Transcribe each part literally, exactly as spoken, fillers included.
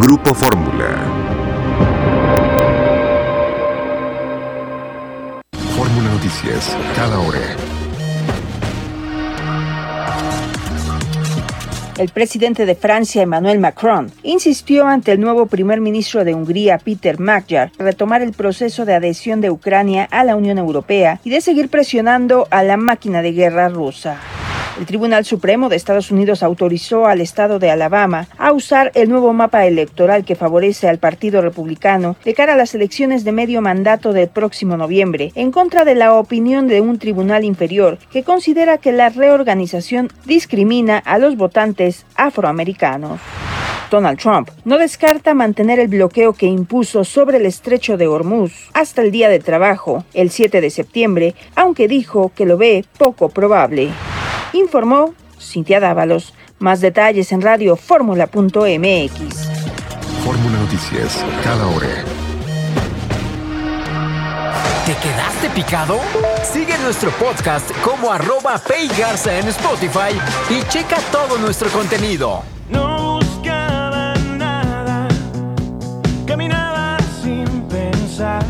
Grupo Fórmula. Fórmula Noticias, cada hora. El presidente de Francia, Emmanuel Macron, insistió ante el nuevo primer ministro de Hungría, Peter Magyar, retomar el proceso de adhesión de Ucrania a la Unión Europea y de seguir presionando a la máquina de guerra rusa. El Tribunal Supremo de Estados Unidos autorizó al estado de Alabama a usar el nuevo mapa electoral que favorece al Partido Republicano de cara a las elecciones de medio mandato del próximo noviembre, en contra de la opinión de un tribunal inferior que considera que la reorganización discrimina a los votantes afroamericanos. Donald Trump no descarta mantener el bloqueo que impuso sobre el estrecho de Hormuz hasta el día de trabajo, el siete de septiembre, aunque dijo que lo ve poco probable. Informó Cintia Dávalos. Más detalles en radio fórmula punto m x. Fórmula Noticias, cada hora. ¿Te quedaste picado? Sigue nuestro podcast como arroba peygarza en Spotify y checa todo nuestro contenido. No buscaba nada, caminaba sin pensar,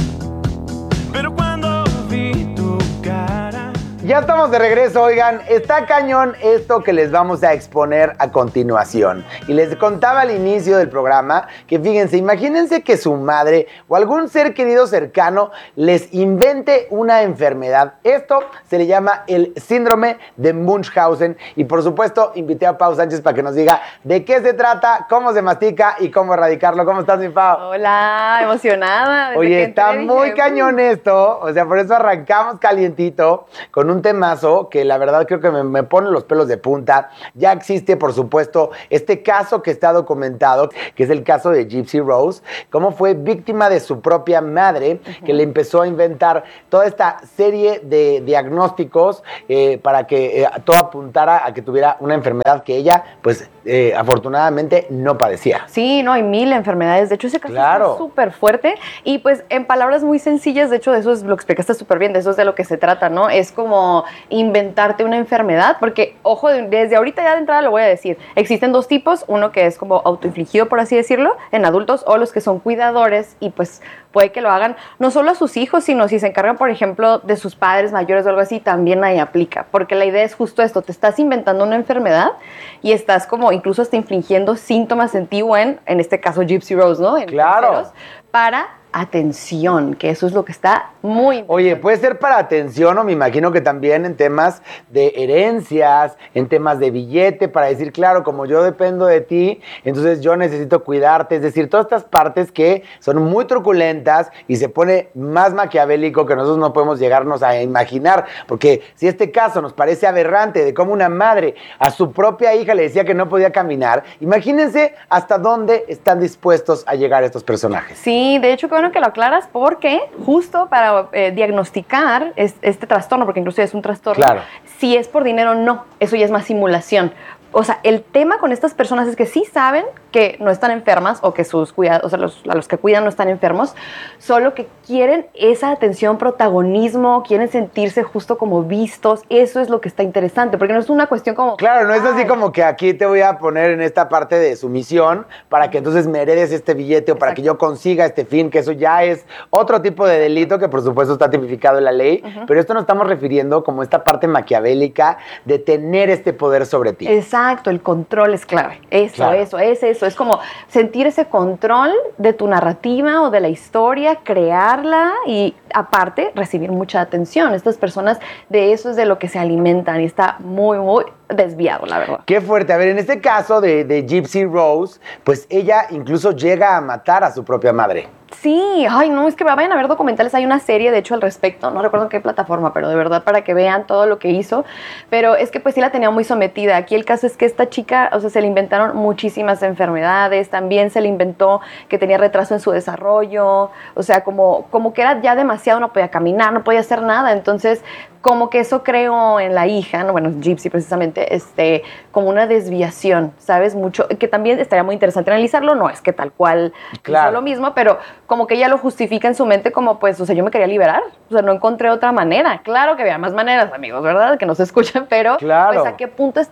pero cuando vi tu cara... Ya estamos de regreso, oigan, está cañón esto que les vamos a exponer a continuación. Y les contaba al inicio del programa que fíjense, imagínense que su madre o algún ser querido cercano les invente una enfermedad. Esto se le llama el síndrome de Munchausen. Y por supuesto, invité a Pau Sánchez para que nos diga de qué se trata, cómo se mastica y cómo erradicarlo. ¿Cómo estás, mi Pau? Hola, emocionada. Oye, está muy cañón esto, o sea, por eso arrancamos calientito con un temazo que la verdad creo que me, me pone los pelos de punta. Ya existe, por supuesto, este caso que está documentado, que es el caso de Gypsy Rose, cómo fue víctima de su propia madre, uh-huh. que le empezó a inventar toda esta serie de diagnósticos eh, para que eh, todo apuntara a que tuviera una enfermedad que ella, pues, eh, afortunadamente no padecía. Sí, no, hay mil enfermedades. De hecho, ese caso claro. está súper fuerte. Y pues, en palabras muy sencillas, de hecho, de eso es lo que explicaste súper bien, de eso es de lo que se trata, ¿no? Es como inventarte una enfermedad, porque, ojo, desde ahorita ya de entrada lo voy a decir, existen dos tipos, uno que es como autoinfligido, por así decirlo, en adultos, o los que son cuidadores y pues puede que lo hagan no solo a sus hijos, sino si se encargan, por ejemplo, de sus padres mayores o algo así, también ahí aplica, porque la idea es justo esto, te estás inventando una enfermedad y estás como incluso hasta infligiendo síntomas en ti o en, en este caso, Gypsy Rose, ¿no? En claro. terceros, para atención, que eso es lo que está muy... Oye, puede ser para atención o me imagino que también en temas de herencias, en temas de billete, para decir, claro, como yo dependo de ti, entonces yo necesito cuidarte, es decir, todas estas partes que son muy truculentas y se pone más maquiavélico que nosotros no podemos llegarnos a imaginar, porque si este caso nos parece aberrante de cómo una madre a su propia hija le decía que no podía caminar, imagínense hasta dónde están dispuestos a llegar estos personajes. Sí, de hecho, bueno que lo aclaras porque justo para eh, diagnosticar es, este trastorno, porque incluso es un trastorno, claro. si es por dinero, no, eso ya es más simulación. O sea, el tema con estas personas es que sí saben que no están enfermas o que sus cuidados, o sea, los, a los que cuidan no están enfermos, solo que quieren esa atención, protagonismo, quieren sentirse justo como vistos. Eso es lo que está interesante, porque no es una cuestión como... Claro, no es así ay, como que aquí te voy a poner en esta parte de sumisión para que entonces me heredes este billete o para exacto. que yo consiga este fin, que eso ya es otro tipo de delito que por supuesto está tipificado en la ley, uh-huh. pero esto nos estamos refiriendo como esta parte maquiavélica de tener este poder sobre ti. Exacto. Exacto, el control es clave. Eso, claro. eso, es eso. Es como sentir ese control de tu narrativa o de la historia, crearla y aparte recibir mucha atención. Estas personas de eso es de lo que se alimentan y está muy, muy desviado, la verdad. Qué fuerte. A ver, en este caso de, de Gypsy Rose, pues ella incluso llega a matar a su propia madre. Sí, ay no, es que vayan a ver documentales, hay una serie de hecho al respecto, no recuerdo en qué plataforma, pero de verdad para que vean todo lo que hizo, pero es que pues sí la tenía muy sometida. Aquí el caso es que esta chica, o sea, se le inventaron muchísimas enfermedades, también se le inventó que tenía retraso en su desarrollo, o sea, como, como que era ya demasiado, no podía caminar, no podía hacer nada, entonces como que eso creó en la hija, no, bueno, Gypsy precisamente, este, como una desviación, ¿sabes? Mucho, que también estaría muy interesante analizarlo, no es que tal cual claro. hizo lo mismo, pero como que ella lo justifica en su mente como, pues, o sea, yo me quería liberar, o sea, no encontré otra manera. Claro que había más maneras, amigos, ¿verdad? Que no se escuchan, pero, claro. pues, ¿a qué punto estás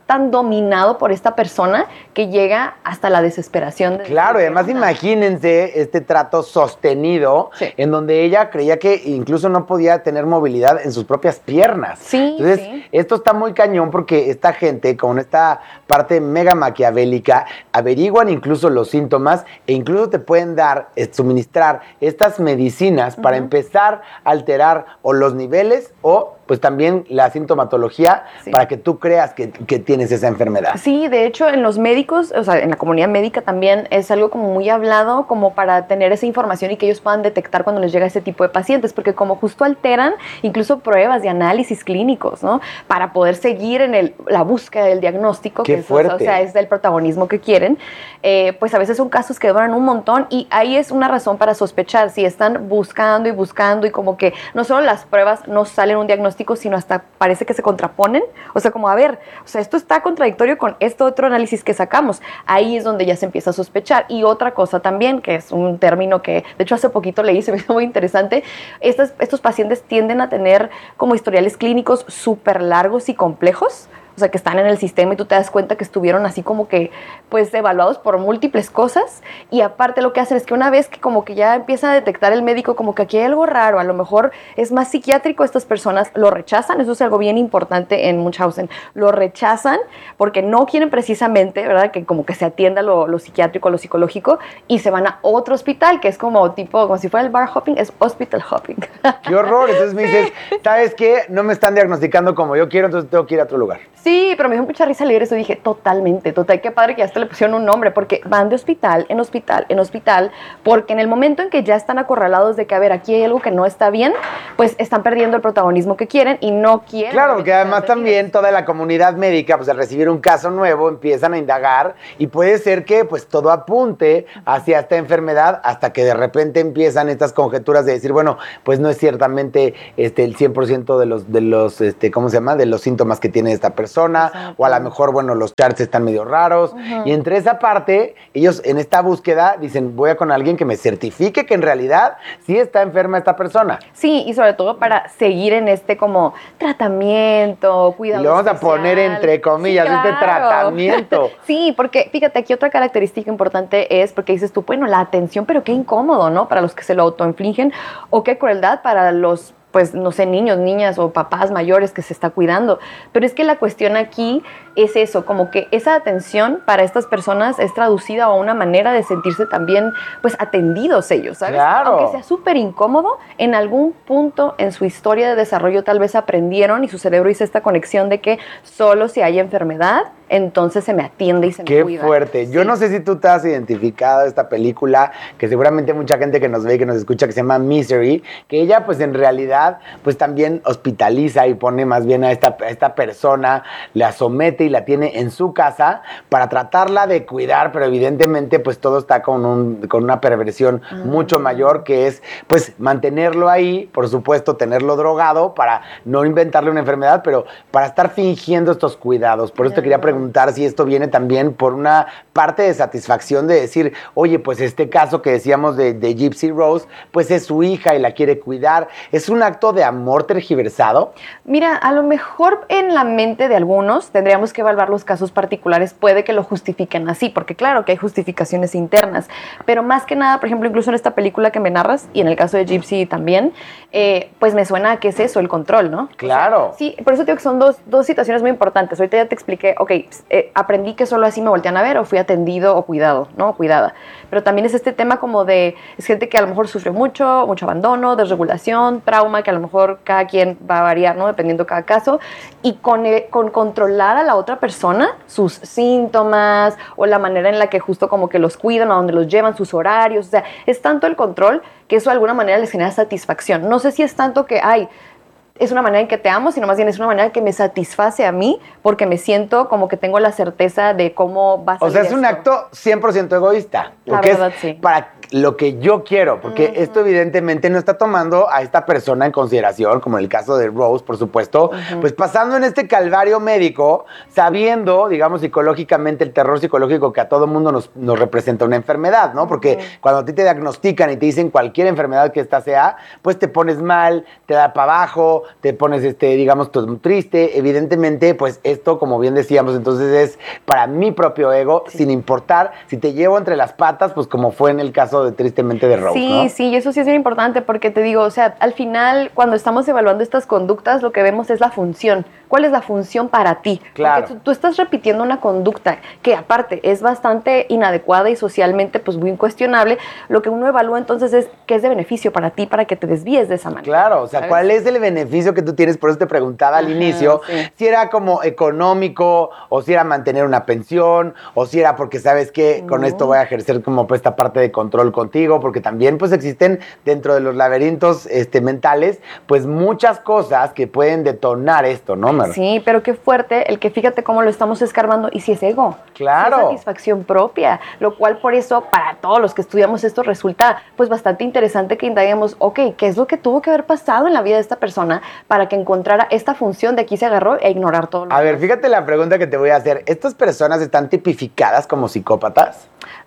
tan dominado por esta persona que llega hasta la desesperación. De Claro, decir, además "¿Qué onda?". imagínense este trato sostenido Sí. en donde ella creía que incluso no podía tener movilidad en sus propias piernas. Sí, Entonces, sí. esto está muy cañón porque esta gente con esta parte mega maquiavélica averiguan incluso los síntomas e incluso te pueden dar, eh, suministrar estas medicinas para empezar a alterar o los niveles o pues también la sintomatología Sí. para que tú creas que, que tienes esa enfermedad. Sí, de hecho, en los médicos, o sea, en la comunidad médica también es algo como muy hablado, como para tener esa información y que ellos puedan detectar cuando les llega ese tipo de pacientes, porque como justo alteran incluso pruebas de análisis clínicos, ¿no? Para poder seguir en el, la búsqueda del diagnóstico, ¡Qué que es, fuerte! o sea, es del protagonismo que quieren, eh, pues a veces son casos que duran un montón y ahí es una razón para sospechar si están buscando y buscando y como que no solo las pruebas no salen un diagnóstico, sino hasta parece que se contraponen, o sea, como a ver, o sea, esto está contradictorio con este otro análisis que sacamos, ahí es donde ya se empieza a sospechar. Y otra cosa también, que es un término que de hecho hace poquito leí, se me hizo muy interesante, estas, estos pacientes tienden a tener como historiales clínicos súper largos y complejos, o sea, que están en el sistema y tú te das cuenta que estuvieron así como que, pues, evaluados por múltiples cosas. Y aparte lo que hacen es que una vez que como que ya empieza a detectar el médico como que aquí hay algo raro, a lo mejor es más psiquiátrico, estas personas lo rechazan. Eso es algo bien importante en Munchausen. Lo rechazan porque no quieren precisamente, ¿verdad?, que como que se atienda lo, lo psiquiátrico, lo psicológico, y se van a otro hospital, que es como tipo, como si fuera el bar hopping, es hospital hopping. ¡Qué horror! Entonces me dices, ¿sabes qué? No me están diagnosticando como yo quiero, entonces tengo que ir a otro lugar. Sí, pero me dio mucha risa leer eso. Dije, totalmente, total, qué padre que ya hasta le pusieron un nombre, porque van de hospital en hospital en hospital, porque en el momento en que ya están acorralados de que, a ver, aquí hay algo que no está bien, pues están perdiendo el protagonismo que quieren y no quieren. Claro, que además ser también atendidos. toda la comunidad médica, pues al recibir un caso nuevo, empiezan a indagar y puede ser que pues todo apunte hacia esta enfermedad hasta que de repente empiezan estas conjeturas de decir, bueno, pues no es ciertamente este, el cien por ciento de los, de los este, ¿cómo se llama? De los síntomas que tiene esta persona. Exacto. O a lo mejor, bueno, los charts están medio raros. Ujú. Y entre esa parte, ellos en esta búsqueda dicen, voy a con alguien que me certifique que en realidad sí está enferma esta persona. Sí, y sobre todo para seguir en este como tratamiento, cuidado Y lo vamos a especial. poner entre comillas, Sí, este claro. tratamiento. Sí, porque fíjate, aquí otra característica importante es porque dices tú, bueno, la atención, pero qué incómodo, ¿no? Para los que se lo autoinfligen, o qué crueldad para los, pues, no sé, niños, niñas o papás mayores que se está cuidando. Pero es que la cuestión aquí es eso, como que esa atención para estas personas es traducida a una manera de sentirse también, pues, atendidos ellos, ¿sabes? Claro. Aunque sea súper incómodo, en algún punto en su historia de desarrollo tal vez aprendieron y su cerebro hizo esta conexión de que solo si hay enfermedad, entonces se me atiende y se me Qué cuida. fuerte. Yo Sí. no sé si tú te has identificado esta película, que seguramente mucha gente que nos ve y que nos escucha, que se llama Misery, que ella pues en realidad pues también hospitaliza y pone más bien a esta, a esta persona, la somete y la tiene en su casa para tratarla de cuidar, pero evidentemente pues todo está con, un, con una perversión Ah. mucho mayor, que es pues mantenerlo ahí, por supuesto tenerlo drogado para no inventarle una enfermedad, pero para estar fingiendo estos cuidados. Por eso te Ya. quería preguntar si esto viene también por una parte de satisfacción de decir, oye, pues este caso que decíamos de, de Gypsy Rose, pues es su hija y la quiere cuidar. ¿Es un acto de amor tergiversado? Mira, a lo mejor en la mente de algunos tendríamos que evaluar los casos particulares, puede que lo justifiquen así, porque claro que hay justificaciones internas, pero más que nada, por ejemplo, incluso en esta película que me narras, y en el caso de Gypsy también, eh, pues me suena a que es eso, el control, ¿no? Claro. O sea, sí, por eso digo que son dos, dos situaciones muy importantes. Ahorita ya te expliqué, ok, eh, aprendí que solo así me voltean a ver, o fui atendido o cuidado, ¿no? Cuidada. Pero también es este tema como de, es gente que a lo mejor sufre mucho, mucho abandono, desregulación, trauma, que a lo mejor cada quien va a variar, ¿no? Dependiendo cada caso. Y con, eh, con controlar a la otra persona, sus síntomas, o la manera en la que justo como que los cuidan, a donde los llevan, sus horarios. O sea, es tanto el control que eso de alguna manera les genera satisfacción. No sé si es tanto que, ay, es una manera en que te amo, sino más bien es una manera que me satisface a mí, porque me siento como que tengo la certeza de cómo va a O salir sea, es un esto. acto cien por ciento egoísta. La porque verdad, es sí. Para lo que yo quiero, porque uh-huh. esto evidentemente no está tomando a esta persona en consideración, como en el caso de Rose, por supuesto, uh-huh. pues pasando en este calvario médico, sabiendo, digamos, psicológicamente el terror psicológico que a todo mundo nos, nos representa una enfermedad, ¿no? Porque uh-huh. cuando a ti te diagnostican y te dicen cualquier enfermedad que esta sea, pues te pones mal, te da para abajo, te pones, este, digamos, todo triste. Evidentemente, pues esto, como bien decíamos, entonces es para mi propio ego, sí. sin importar si te llevo entre las patas, pues como fue en el caso de tristemente de Rose, sí, ¿no? Sí, sí, y eso sí es bien importante porque te digo, o sea, al final cuando estamos evaluando estas conductas, lo que vemos es la función. ¿Cuál es la función para ti? Claro. Porque tú, tú estás repitiendo una conducta que aparte es bastante inadecuada y socialmente pues muy incuestionable. Lo que uno evalúa entonces es qué es de beneficio para ti para que te desvíes de esa manera. Claro, o sea, ¿sabes? ¿cuál es el beneficio que tú tienes? Por eso te preguntaba al Ajá, inicio, sí. si era como económico, o si era mantener una pensión, o si era porque sabes que con No. esto voy a ejercer como pues esta parte de control contigo, porque también pues existen dentro de los laberintos este, mentales, pues muchas cosas que pueden detonar esto, ¿no, Mar? Sí, pero qué fuerte el que fíjate cómo lo estamos escarbando y si es ego. Claro. Si es satisfacción propia, lo cual por eso para todos los que estudiamos esto resulta pues bastante interesante que indaguemos, ok, ¿qué es lo que tuvo que haber pasado en la vida de esta persona para que encontrara esta función de aquí se agarró e ignorar todo lo A ver, demás? fíjate la pregunta que te voy a hacer. ¿Estas personas están tipificadas como psicópatas?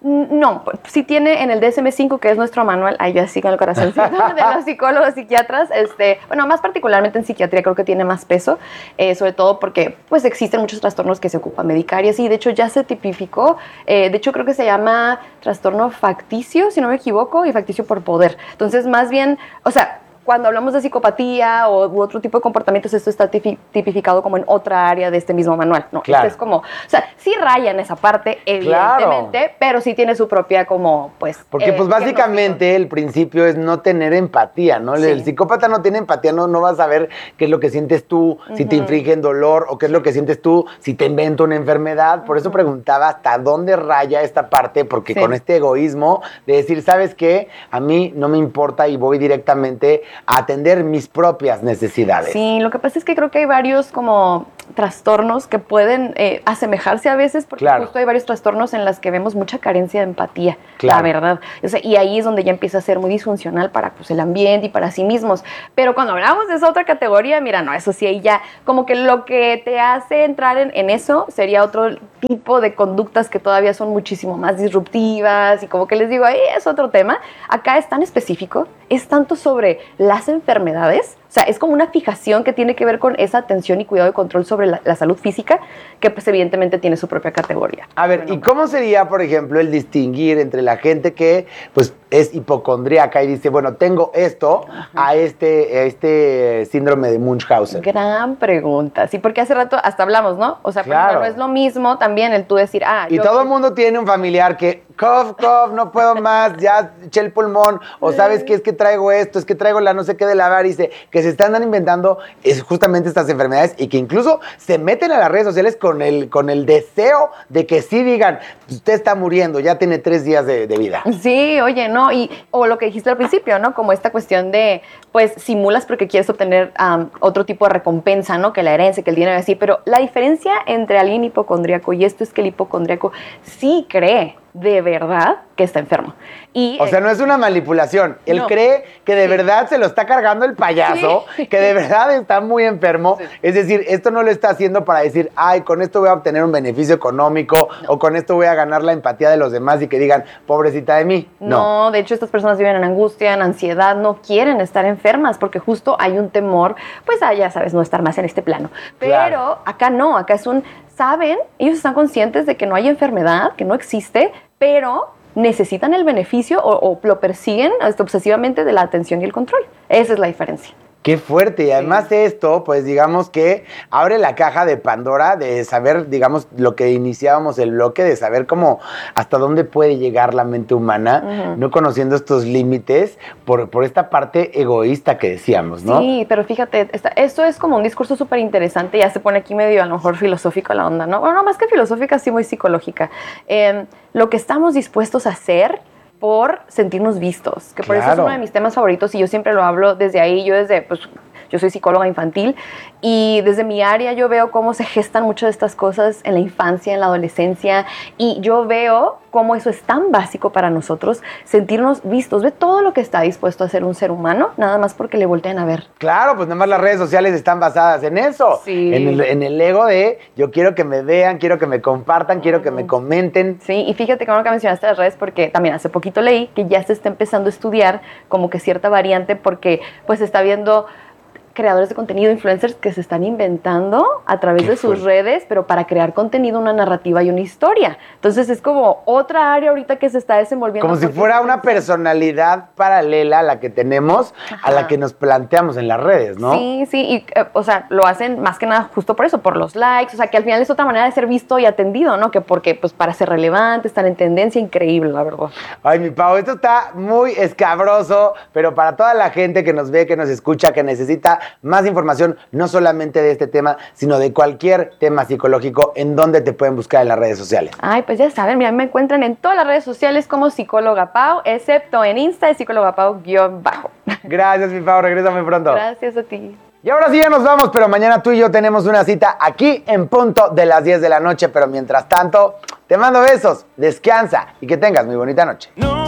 No, sí tiene en el D S M cinco, que es nuestro manual, ahí ya sí con el corazoncito, de los psicólogos psiquiatras, este, bueno, más particularmente en psiquiatría creo que tiene más peso, eh, sobre todo porque pues existen muchos trastornos que se ocupan medicar y así, de hecho ya se tipificó, eh, de hecho creo que se llama trastorno facticio, si no me equivoco, y facticio por poder. Entonces, más bien, o sea, cuando hablamos de psicopatía o u otro tipo de comportamientos, esto está tipi- tipificado como en otra área de este mismo manual. No, claro. Este es como, o sea, sí raya en esa parte, evidentemente, claro. pero sí tiene su propia como, pues... Porque eh, pues básicamente el principio es no tener empatía, ¿no? Sí. El psicópata no tiene empatía, no, no vas a ver qué es lo que sientes tú, uh-huh. si te infligen dolor, o qué es lo que sientes tú, si te invento una enfermedad. Por eso uh-huh. preguntaba hasta dónde raya esta parte, porque sí. con este egoísmo de decir, ¿sabes qué? A mí no me importa y voy directamente a atender mis propias necesidades. Sí, lo que pasa es que creo que hay varios como trastornos que pueden eh, asemejarse a veces, porque claro. justo hay varios trastornos en los que vemos mucha carencia de empatía, claro. la verdad. O sea, y ahí es donde ya empieza a ser muy disfuncional para pues, el ambiente y para sí mismos. Pero cuando hablamos de esa otra categoría, mira, no, eso sí, ahí ya como que lo que te hace entrar en, en eso sería otro tipo de conductas que todavía son muchísimo más disruptivas y como que les digo, ahí es otro tema. Acá es tan específico, es tanto sobre las enfermedades, o sea, es como una fijación que tiene que ver con esa atención y cuidado y control sobre la, la salud física, que pues evidentemente tiene su propia categoría. A ver, bueno, ¿y cómo sería, por ejemplo, el distinguir entre la gente que pues es hipocondríaca y dice, bueno, tengo esto, Ajá. a este, a este síndrome de Munchausen? Gran pregunta, sí, porque hace rato hasta hablamos, ¿no? O sea, claro. no es lo mismo también el tú decir, ah, y yo, todo el mundo tiene un familiar que, cough, cough, no puedo más, ya eché el pulmón, o sabes que es que traigo esto, es que traigo la no sé qué de la varice, que se están inventando es justamente estas enfermedades y que incluso se meten a las redes sociales con el, con el deseo de que sí digan, usted está muriendo, ya tiene tres días de, de vida. Sí, oye, ¿no? Y, o lo que dijiste al principio, ¿no? Como esta cuestión de, pues, simulas porque quieres obtener um, otro tipo de recompensa, ¿no? Que la herencia, que el dinero y así, pero la diferencia entre alguien hipocondríaco y esto es que el hipocondríaco sí cree de verdad que está enfermo. Y, o sea, no es una manipulación. Él no. cree que de sí. verdad se lo está cargando el payaso, sí. que de verdad está muy enfermo. Sí. Es decir, esto no lo está haciendo para decir, ay, con esto voy a obtener un beneficio económico no. o con esto voy a ganar la empatía de los demás y que digan, pobrecita de mí. No, no, de hecho estas personas viven en angustia, en ansiedad, no quieren estar enfermas porque justo hay un temor, pues ah, ya sabes, no estar más en este plano. Pero claro. acá no, acá es un, saben, ellos están conscientes de que no hay enfermedad, que no existe, pero necesitan el beneficio o, o lo persiguen hasta obsesivamente de la atención y el control. Esa es la diferencia. Qué fuerte, y además sí. esto, pues digamos que abre la caja de Pandora de saber, digamos, lo que iniciábamos el bloque, de saber cómo, hasta dónde puede llegar la mente humana, uh-huh. no conociendo estos límites por, por esta parte egoísta que decíamos, ¿no? Sí, pero fíjate, esta, esto es como un discurso súper interesante, ya se pone aquí medio a lo mejor filosófico la onda, ¿no? Bueno, no más que filosófica, sí muy psicológica. Eh, lo que estamos dispuestos a hacer por sentirnos vistos, que por claro. eso es uno de mis temas favoritos y yo siempre lo hablo desde ahí, yo desde, pues, yo soy psicóloga infantil y desde mi área yo veo cómo se gestan muchas de estas cosas en la infancia, en la adolescencia, y yo veo cómo eso es tan básico para nosotros, sentirnos vistos, ve todo lo que está dispuesto a hacer un ser humano, nada más porque le voltean a ver. Claro, pues nada más las redes sociales están basadas en eso, Sí. en, el, en el ego de yo quiero que me vean, quiero que me compartan, quiero que me comenten. Sí, y fíjate que bueno que mencionaste las redes porque también hace poquito leí que ya se está empezando a estudiar como que cierta variante porque pues se está viendo creadores de contenido, influencers que se están inventando a través Qué de sus fuerte. redes, pero para crear contenido, una narrativa y una historia. Entonces es como otra área ahorita que se está desenvolviendo. Como si porque- fuera una personalidad paralela a la que tenemos, a la Ajá. que nos planteamos en las redes, ¿no? Sí, sí, y eh, o sea, lo hacen más que nada justo por eso, por los likes, o sea, que al final es otra manera de ser visto y atendido, ¿no? Que porque, pues, para ser relevante, estar en tendencia, increíble, la verdad. Ay, mi Pau, esto está muy escabroso, pero para toda la gente que nos ve, que nos escucha, que necesita más información, no solamente de este tema, sino de cualquier tema psicológico, ¿en dónde te pueden buscar en las redes sociales? Ay, pues ya saben, mira, me encuentran en todas las redes sociales como psicóloga Pau, excepto en Insta de psicóloga Pau guión bajo. Gracias, mi Pau, regresa muy pronto. Gracias a ti. Y ahora sí ya nos vamos, pero mañana tú y yo tenemos una cita aquí en punto de las diez de la noche, pero mientras tanto, te mando besos, descansa y que tengas muy bonita noche. No